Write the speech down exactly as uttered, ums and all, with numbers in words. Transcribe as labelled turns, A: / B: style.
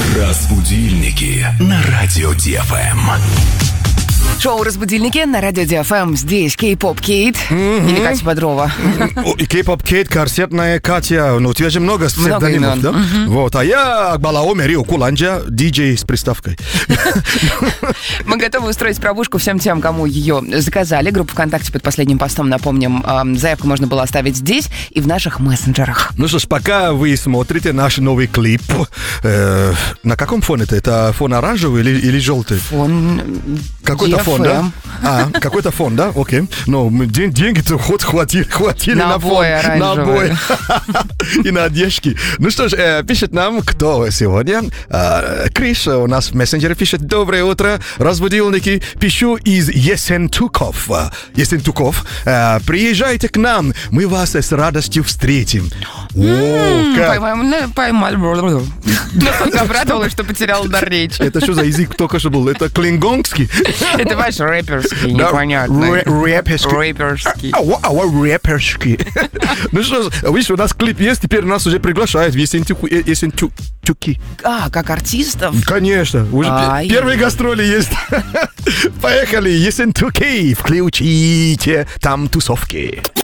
A: Разбудильники на радио Ди Эф Эм.
B: Шоу «Разбудильники» на радио Ди Эф Эм. Здесь Кей-поп Кейт
C: Mm-hmm.
B: или Катя Бодрова.
C: И Кей-поп Кейт, корсетная Катя. Ну, у тебя же много псевдонимов, да?
B: Mm-hmm.
C: Вот, а я Балаоме Рио Куланджа, диджей с приставкой.
B: Мы готовы устроить пробушку всем тем, кому ее заказали. Группа ВКонтакте под последним постом, напомним, заявку можно было оставить здесь и в наших мессенджерах.
C: Ну что ж, пока вы смотрите наш новый клип, э, на каком фоне это? Это фон оранжевый или, или желтый?
B: Фон...
C: Какой-то фон, да? А, какой-то фон, да? Окей. Но день, деньги-то хоть хватили, хватили на, на фон. На обои. И на одежки. Ну что ж, э, пишет нам, кто сегодня. Э, Криш у нас в мессенджере пишет: доброе утро, разбудильники. Пишу из Ессентуков. Ессентуков. Э, приезжайте к нам, мы вас с радостью встретим.
B: О, как? Поймали. Настолько обрадовалась, что потеряла дар речи.
C: Это что за язык только что был? Это клингонский?
B: Это ваш рэперский, непонятно.
C: Рэперский.
B: Рэперский.
C: А, рэперский. Ну что ж, видишь, у нас клип есть, теперь нас уже приглашают в Ессентуки.
B: А, как артистов?
C: Конечно, уже первые гастроли есть. Поехали, Ессентуки, включите там тусовки.